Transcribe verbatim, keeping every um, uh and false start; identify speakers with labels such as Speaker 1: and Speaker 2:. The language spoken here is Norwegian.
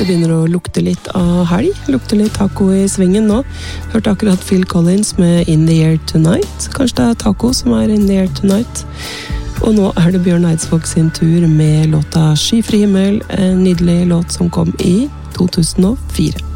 Speaker 1: Det begynner å lukte litt av helg, lukte litt taco i svingen nå. Hørte akkurat Phil Collins med In the Air Tonight. Kanskje det er taco som er In the Air Tonight. Og nå er det Bjørn Eidsvåg sin tur med låta Skyfri himmel, en nydelig låt som kom i to tusen og fire.